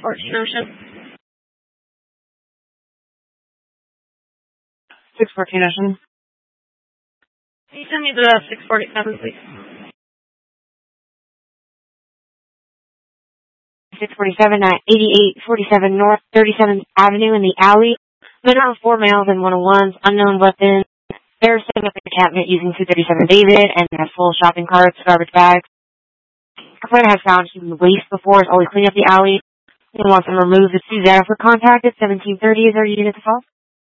614 Ocean. 614 Ocean. Can you send me the 647, please? 647 at 8847 North 37th Avenue in the alley. Been on 4 males and 101s, unknown weapons. They're setting up an encampment using 237 David and has full shopping carts, garbage bags. A friend has found human waste before, is always cleaning up the alley. He wants them removed. The Susanna for contact at 1730 is our unit to call.